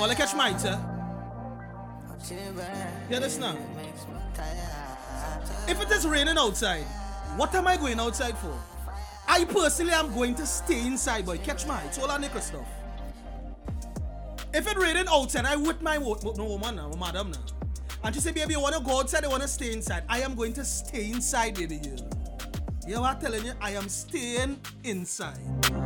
Well, I catch my sir. Hear this now. If it is raining outside, what am I going outside for? I personally am going to stay inside, boy. Catch my it's all that nigga stuff. If it raining outside, I with my woman now, my madam now. And she say, baby, you want to go outside, you want to stay inside. I am going to stay inside, baby girl. You know what I'm telling you? I am staying inside.